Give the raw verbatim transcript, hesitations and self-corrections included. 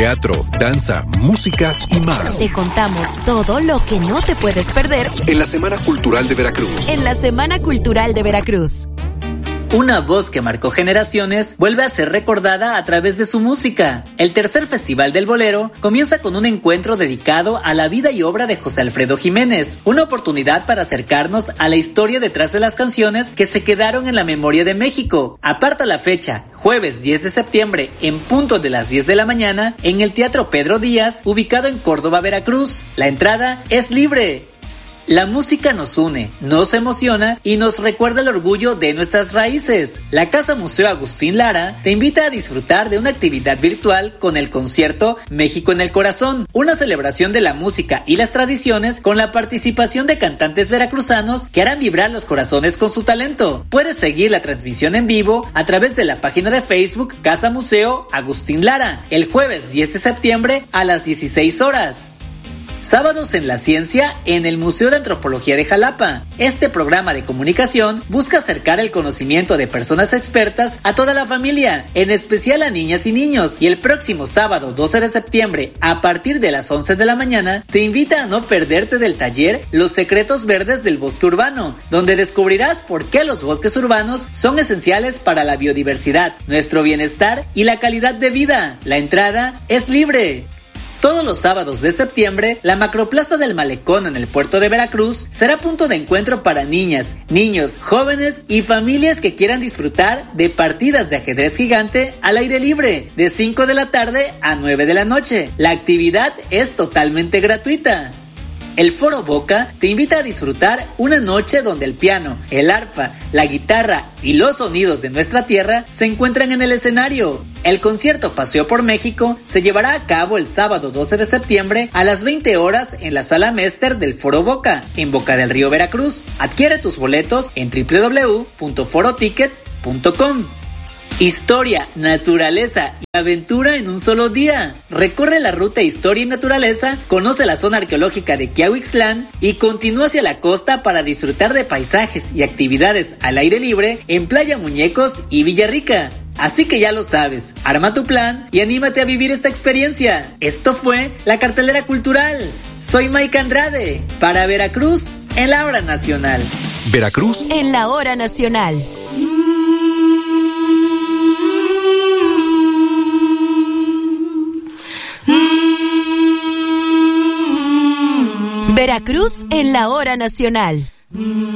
teatro, danza, música y más. Te contamos todo lo que no te puedes perder en la Semana Cultural de Veracruz. En la Semana Cultural de Veracruz. Una voz que marcó generaciones vuelve a ser recordada a través de su música. El tercer Festival del Bolero comienza con un encuentro dedicado a la vida y obra de José Alfredo Jiménez, una oportunidad para acercarnos a la historia detrás de las canciones que se quedaron en la memoria de México. Aparta la fecha, jueves diez de septiembre, en punto de las diez de la mañana, en el Teatro Pedro Díaz, ubicado en Córdoba, Veracruz. La entrada es libre. La música nos une, nos emociona y nos recuerda el orgullo de nuestras raíces. La Casa Museo Agustín Lara te invita a disfrutar de una actividad virtual con el concierto México en el Corazón, una celebración de la música y las tradiciones con la participación de cantantes veracruzanos que harán vibrar los corazones con su talento. Puedes seguir la transmisión en vivo a través de la página de Facebook Casa Museo Agustín Lara, el jueves diez de septiembre a las dieciséis horas. Sábados en la Ciencia en el Museo de Antropología de Jalapa. Este programa de comunicación busca acercar el conocimiento de personas expertas a toda la familia, en especial a niñas y niños. Y el próximo sábado doce de septiembre, a partir de las once de la mañana, te invita a no perderte del taller Los Secretos Verdes del Bosque Urbano, donde descubrirás por qué los bosques urbanos son esenciales para la biodiversidad, nuestro bienestar y la calidad de vida. La entrada es libre. Todos los sábados de septiembre, la Macroplaza del Malecón en el puerto de Veracruz será punto de encuentro para niñas, niños, jóvenes y familias que quieran disfrutar de partidas de ajedrez gigante al aire libre, de cinco de la tarde a nueve de la noche. La actividad es totalmente gratuita. El Foro Boca te invita a disfrutar una noche donde el piano, el arpa, la guitarra y los sonidos de nuestra tierra se encuentran en el escenario. El concierto Paseo por México se llevará a cabo el sábado doce de septiembre a las veinte horas en la Sala Mester del Foro Boca, en Boca del Río, Veracruz. Adquiere tus boletos en doble u doble u doble u punto foro ticket punto com. Historia, naturaleza y aventura en un solo día. Recorre la ruta Historia y Naturaleza, conoce la zona arqueológica de Quiahuixtlán y continúa hacia la costa para disfrutar de paisajes y actividades al aire libre en Playa Muñecos y Villarrica. Así que ya lo sabes, arma tu plan y anímate a vivir esta experiencia. Esto fue la cartelera cultural. Soy Mike Andrade, para Veracruz en la Hora Nacional. Veracruz en la Hora Nacional. Veracruz en la Hora Nacional.